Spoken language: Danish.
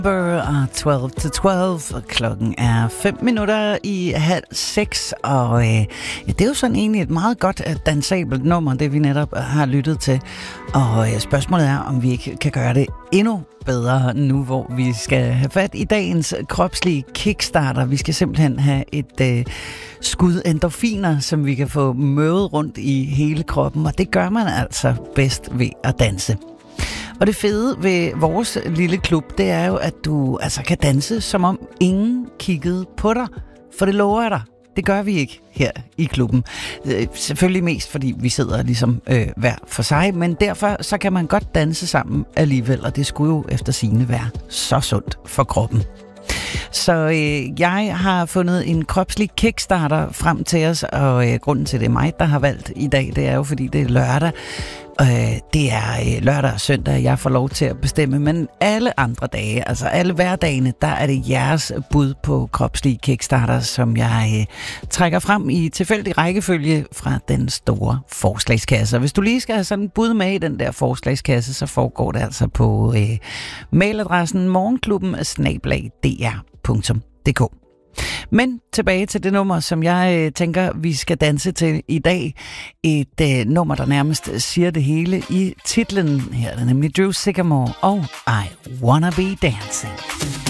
Og 12 til 12, og klokken er 5:05, og det er jo sådan egentlig et meget godt dansabelt nummer, det vi netop har lyttet til. Og spørgsmålet er, om vi ikke kan gøre det endnu bedre nu, hvor vi skal have fat i dagens kropslige kickstarter. Vi skal simpelthen have et skud endorfiner, som vi kan få møvet rundt i hele kroppen, og det gør man altså bedst ved at danse. Og det fede ved vores lille klub, det er jo, at du altså kan danse, som om ingen kiggede på dig. For det lover jeg dig. Det gør vi ikke her i klubben. Selvfølgelig mest, fordi vi sidder ligesom hver for sig, men derfor så kan man godt danse sammen alligevel, og det skulle jo efter sigende være så sundt for kroppen. Så jeg har fundet en kropslig kickstarter frem til os, og grunden til, det er mig, der har valgt i dag, det er jo, fordi det er lørdag. Det er lørdag og søndag, jeg får lov til at bestemme, men alle andre dage, altså alle hverdagene, der er det jeres bud på kropslige kickstarter, som jeg trækker frem i tilfældig rækkefølge fra den store forslagskasse. Og hvis du lige skal have sådan en bud med i den der forslagskasse, så foregår det altså på mailadressen morgenklubben@dr.dk. Men tilbage til det nummer, som jeg tænker, vi skal danse til i dag. Et nummer, der nærmest siger det hele i titlen. Her er det nemlig Drew Sycamore og I Wanna Be Dancing.